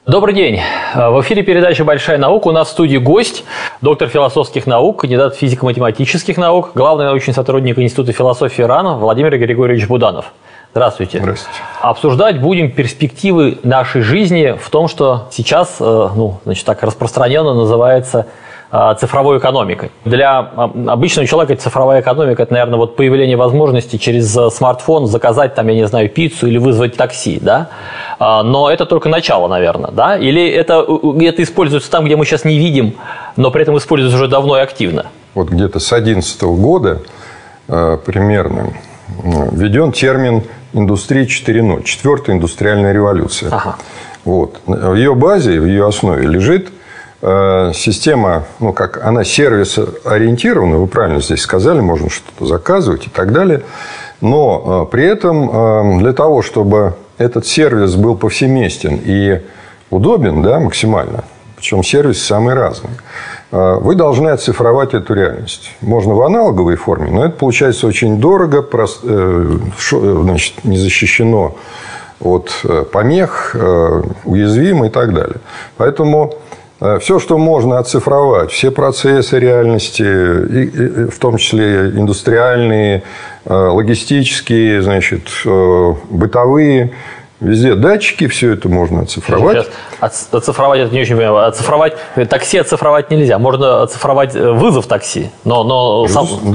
Добрый день. В эфире передача «Большая наука». У нас в студии гость, доктор философских наук, кандидат физико-математических наук, главный научный сотрудник Института философии РАН Владимир Григорьевич Буданов. Здравствуйте. Здравствуйте. Обсуждать будем перспективы нашей жизни в том, что сейчас, так распространенно называется цифровой экономикой. Для обычного человека цифровая экономика – это, наверное, вот появление возможности через смартфон заказать, там, я не знаю, пиццу или вызвать такси, да? Но это только начало, наверное, да? Или это используется там, где мы сейчас не видим, но при этом используется уже давно и активно? Вот где-то с 2011 года примерно введен термин «индустрия 4.0», четвертая индустриальная революция. Ага. Вот. В ее базе, в ее основе лежит система, она сервис-ориентирована, вы правильно здесь сказали, можно что-то заказывать и так далее. Но при этом для того, чтобы этот сервис был повсеместен и удобен, да, максимально, причем сервисы самые разные, вы должны оцифровать эту реальность. Можно в аналоговой форме, но это получается очень дорого, не защищено от помех, уязвимо и так далее. Поэтому все, что можно оцифровать, все процессы реальности, в том числе индустриальные, логистические, бытовые, везде датчики, все это можно оцифровать. Сейчас оцифровать это не очень понимаю. Такси оцифровать нельзя. Можно оцифровать вызов такси, но